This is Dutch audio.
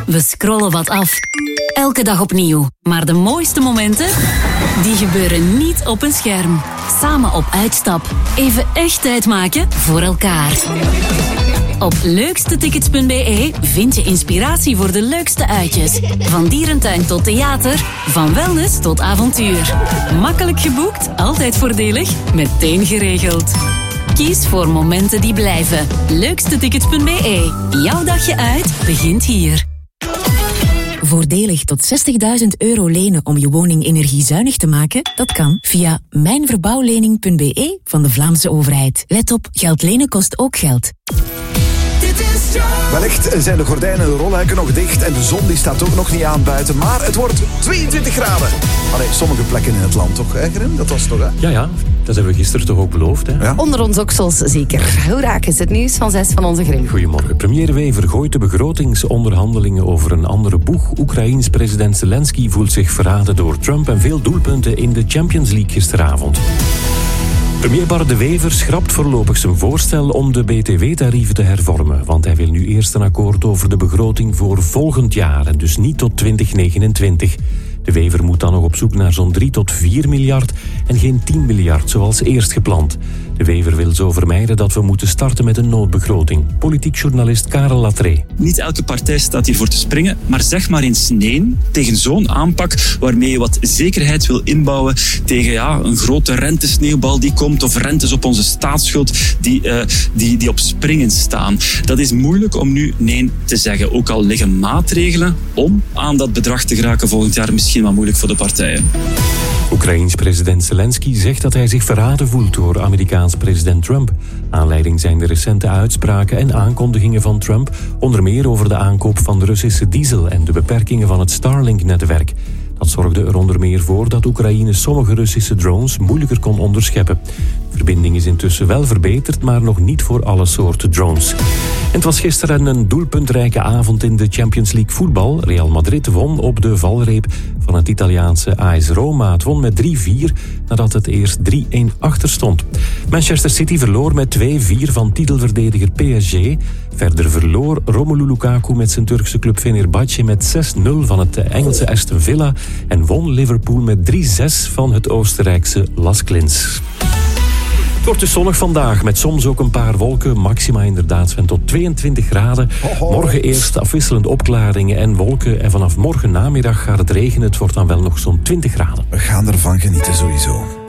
We scrollen wat af. Elke dag opnieuw. Maar de mooiste momenten, die gebeuren niet op een scherm. Samen op uitstap. Even echt tijd maken voor elkaar. Op leukstetickets.be vind je inspiratie voor de leukste uitjes. Van dierentuin tot theater, van wellness tot avontuur. Makkelijk geboekt, altijd voordelig, meteen geregeld. Kies voor momenten die blijven. Leukstetickets.be. Jouw dagje uit begint hier. Voordelig tot €60.000 lenen om je woning energiezuinig te maken? Dat kan via mijnverbouwlening.be van de Vlaamse overheid. Let op, geld lenen kost ook geld. Wellicht zijn de gordijnen en de rolluiken nog dicht en de zon die staat ook nog niet aan buiten. Maar het wordt 22 graden. Allee, sommige plekken in het land toch, hè Grim? Dat was toch, hè? Ja, dat hebben we gisteren toch ook beloofd, hè? Ja. Onder ons oksels zeker. Hoe raak is het nieuws van 6 van onze Grim? Goedemorgen. Premier Wever gooit de begrotingsonderhandelingen over een andere boeg. Oekraïens president Zelensky voelt zich verraden door Trump en veel doelpunten in de Champions League gisteravond. Premier Bart De Wever schrapt voorlopig zijn voorstel om de BTW-tarieven te hervormen. Want hij wil nu eerst een akkoord over de begroting voor volgend jaar en dus niet tot 2029. De Wever moet dan nog op zoek naar zo'n 3 tot 4 miljard en geen 10 miljard zoals eerst gepland. De Wever wil zo vermijden dat we moeten starten met een noodbegroting. Politiek journalist Karel Latree. Niet elke partij staat hiervoor te springen, maar zeg maar eens nee tegen zo'n aanpak waarmee je wat zekerheid wil inbouwen tegen een grote rentesneeuwbal die komt of rentes op onze staatsschuld die op springen staan. Dat is moeilijk om nu nee te zeggen. Ook al liggen maatregelen om aan dat bedrag te geraken volgend jaar misschien wel moeilijk voor de partijen. Oekraïens president Zelensky zegt dat hij zich verraden voelt door Amerikaans president Trump. Aanleiding zijn de recente uitspraken en aankondigingen van Trump, onder meer over de aankoop van de Russische diesel en de beperkingen van het Starlink-netwerk. Dat zorgde er onder meer voor dat Oekraïne sommige Russische drones moeilijker kon onderscheppen. De verbinding is intussen wel verbeterd, maar nog niet voor alle soorten drones. En het was gisteren een doelpuntrijke avond in de Champions League voetbal. Real Madrid won op de valreep van het Italiaanse AS Roma. Het won met 3-4 nadat het eerst 3-1 achter stond. Manchester City verloor met 2-4 van titelverdediger PSG. Verder verloor Romelu Lukaku met zijn Turkse club Fenerbahce met 6-0 van het Engelse Aston Villa en won Liverpool met 3-6 van het Oostenrijkse Las Klins. Het wordt dus zonnig vandaag, met soms ook een paar wolken. Maxima inderdaad zijn tot 22 graden. Morgen eerst afwisselend opklaringen en wolken. En vanaf morgen namiddag gaat het regenen. Het wordt dan wel nog zo'n 20 graden. We gaan ervan genieten sowieso.